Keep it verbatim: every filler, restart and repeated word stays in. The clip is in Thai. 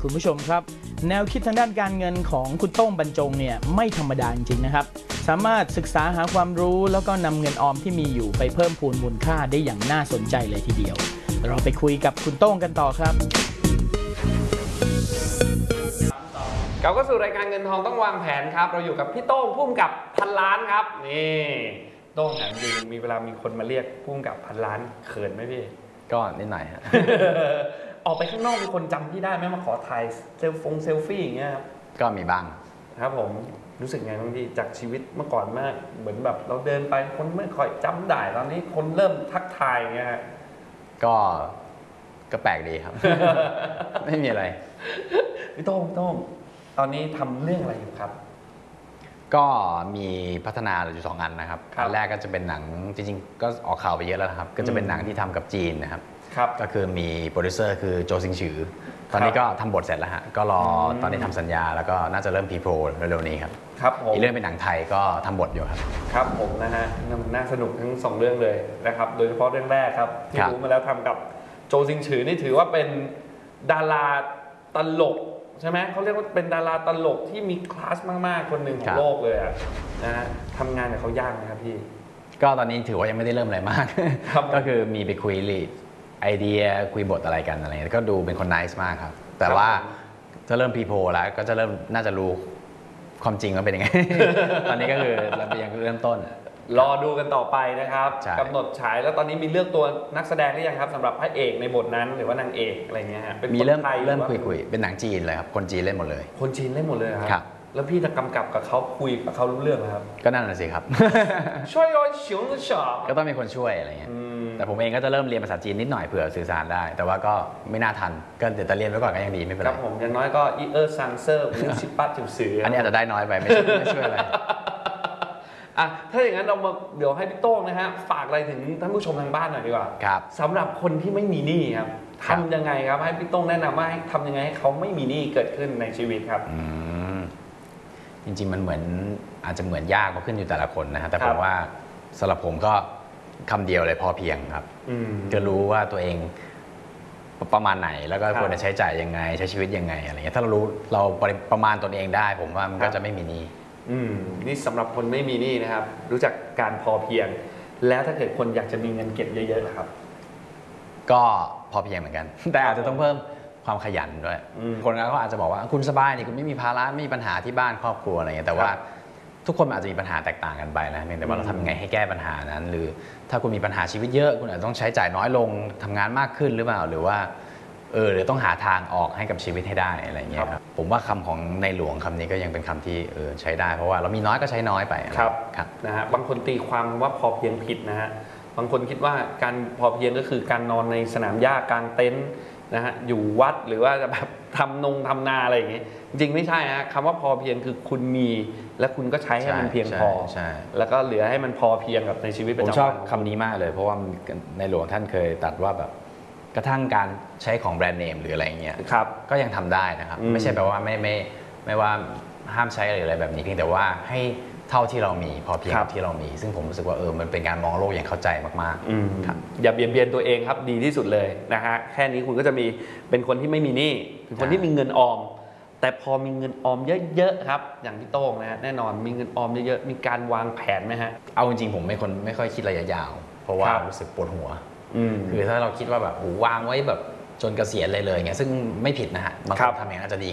คุณผู้ชมครับแนวคิดทางด้านการเงินของคุณโต้งบรรจงเนี่ยไม่ธรรมดาจริงๆนะครับสามารถศึกษาหาความรู้แล้วก็นำเงินออมที่มีอยู่ไปเพิ่มพูนมูลค่าได้อย่างน่าสนใจเลยทีเดียวเราไปคุยกับคุณโต้งกันต่อครับกลับเข้าสู่รายการเงินทองต้องวางแผนครับเราอยู่กับพี่โต้งพุ่มกับพันล้านครับนี่โต้งถามจริงมีเวลามีคนมาเรียกพุ่มกับพันล้านเขินไหมพี่ก็นิดหน่อยฮะออกไปข้างนอกมีคนจำพี่ได้ไหมมาขอถ่ายเซลฟงเซลฟี่อย่างเงี้ยครับก็มีบ้างครับผมรู้สึกไงบ้างพี่จากชีวิตเมื่อก่อนมากเหมือนแบบเราเดินไปคนไม่ค่อยจำได้ตอนนี้คนเริ่มทักทายอย่างเงี้ยก็ก็แปลกดีครับ ไม่มีอะไรพี่โต้งพี่โต้งตอนนี้ทำเรื่องอะไรอยู่ครับก็มีพัฒนาอยู่สองอันนะครับอันแรกก็จะเป็นหนังจริงๆก็ออกข่าวไปเยอะแล้วครับก็จะเป็นหนังที่ทำกับจีนนะครับก็คือมีโปรดิวเซอร์คือโจซิงฉือตอนนี้ก็ทำบทเสร็จแล้วฮะก็รอตอนนี้ทำสัญญาแล้วก็น่าจะเริ่มพรีโปรเร็วๆนี้ครับครับผมอีกเรื่องเป็นหนังไทยก็ทำบทอยู่ครับครับผมนะฮะน่าสนุกทั้งสองเรื่องเลยนะครับโดยเฉพาะเรื่องแรกครับที่รู้มาแล้วทำกับโจซิงฉือนี่ถือว่าเป็นดาราตลกใช่ไหมเขาเรียกว่าเป็นดาราตลกที่มีคลาสมากๆคนหนึ่งของโลกเลยอะนะฮะทำงานกับเขายากไหมครับพี่ก็ตอนนี้ถือว่ายังไม่ได้เริ่มอะไรมากก็คือมีไปคุยลีดไอเดียคุยบทอะไรกันอะไรก็ดูเป็นคนไนซ์มากครับแต่ว่าจะเริ่มพรีโพลแล้วก็จะเริ่มน่าจะรู้ความจริงว่าเป็นยังไง ตอนนี้ก็คือเรายังเริ่มต้นรอดูกันต่อไปนะครับกำหนดฉายแล้วตอนนี้มีเลือกตัวนักแสดงหรือยังครับสำหรับพระเอกในบทนั้นหรือว่านางเอกอะไรเงี้ยฮะมีเริ่มเริ่มคุยคุยเป็นหนังจีนเลยครับคนจีนเล่นหมดเลยคนจีนเล่นหมดเลยครับแล้วพี่จะกำกับกับเขาคุยกับเขารู้เรื่องไหมครับก็นั่นแหละสิครับช่วยเฉียงเฉาก็ต้องมีคนช่วยอะไรเงี้ยแต่ผมเองก็จะเริ่มเรียนภาษาจีนนิดหน่อยเผื่อสื่อสารได้แต่ว่าก็ไม่น่าทันก็เดี๋ยวจะเรียนไว้ก่อนก็ยังดีไม่เป็นไรครับผมอย่างน้อยก็อีเออร์ซังเซอร์วิชิปัตจิ๋วสืออันนี้อาจจะได้น้อยไปไม่ช่วยอะไรอ่ะถ้าอย่างนั้นเรามาเดี๋ยวให้พี่โต้งนะฮะฝากอะไรถึงท่านผู้ชมทางบ้านหน่อยดีกว่าครับสำหรับคนที่ไม่มีหนี้ครับทำยังไงครับให้พี่โต้งแนะนำว่าให้ทำยังไงให้เขาไม่มีหนี้เกิดขึ้นในชีวิตครับจริงๆมันเหมือนอาจจะเหมือนยากก็ขึ้นอยู่แต่ละคนนะฮะแต่ผมว่าสำหรับผมก็คำเดียวเลยพอเพียงครับจะรู้ว่าตัวเองประมาณไหนแล้วก็ควรจะใช้จ่ายยังไงใช้ชีวิตยังไงอะไรเงี้ยถ้าเรารู้เราประมาณตนเองได้ผมว่ามันก็จะไม่มีหนี้อืมนี่สำหรับคนไม่มีหนี้นะครับรู้จักการพอเพียงแล้วถ้าเกิดคนอยากจะมีเงินเก็บเยอะๆล่ะครับก็พอเพียงเหมือนกันแต่อาจจะต้องเพิ่มความขยันด้วยคนเขาอาจจะบอกว่าคุณสบายนี่คุณไม่มีภาระไม่มีปัญหาที่บ้านครอบครัวอะไรเงี้ยแต่ว่าทุกคนอาจจะมีปัญหาแตกต่างกันไปนะเพียงแต่ว่าเราทำยังไงให้แก้ปัญหานั้นหรือถ้าคุณมีปัญหาชีวิตเยอะคุณอาจจะต้องใช้จ่ายน้อยลงทำงานมากขึ้นหรือเปล่าหรือว่าเออหรือต้องหาทางออกให้กับชีวิตให้ได้อะไรเงี้ยครับผมว่าคำของในหลวงคำนี้ก็ยังเป็นคำที่เออใช้ได้เพราะว่าเรามีน้อยก็ใช้น้อยไปครับครับนะฮะบางคนตีความว่าพอเพียงผิดนะฮะบางคนคิดว่าการพอเพียงก็คือการนอนในสนามหญ้ากลางเต็นท์นะฮะอยู่วัดหรือว่าจะแบบทำนงทำนาอะไรอย่างงี้จริงไม่ใช่ฮะคำว่าพอเพียงคือคุณมีและคุณก็ใช้ให้มันเพียงพอแล้วก็เหลือให้มันพอเพียงกับในชีวิตประจำวันผมชอบคำนี้มากเลยเพราะว่าในหลวงท่านเคยตรัสว่าแบบกระทั่งการใช้ของแบรนด์เนมหรืออะไรเงี้ยก็ยังทำได้นะครับไม่ใช่แปลว่าไม่ไม่ไม่ว่าห้ามใช้หรืออะไรแบบนี้เพียงแต่ว่าให้เท่าที่เรามีพอเพียงที่เรามีซึ่งผมรู้สึกว่าเออมันเป็นการมองโลกอย่างเข้าใจมากๆครับอย่าเบียดเบียนตัวเองครับดีที่สุดเลยนะฮะแค่นี้คุณก็จะมีเป็นคนที่ไม่มีหนี้เป็นคนที่มีเงินออมแต่พอมีเงินออมเยอะๆครับอย่างพี่โต้งนะฮะแน่นอนมีเงินออมเยอะๆมีการวางแผนไหมฮะเอาจริงๆผมไม่คนไม่ค่อยคิดระยะยาวเพราะว่ารู้สึกปวดหัวคือถ้าเราคิดว่าแบบวางไว้แบบจนเกษียณเลยเลยเงี้ยซึ่งไม่ผิดนะฮะบางคนทำอย่างนั้นอาจจะดี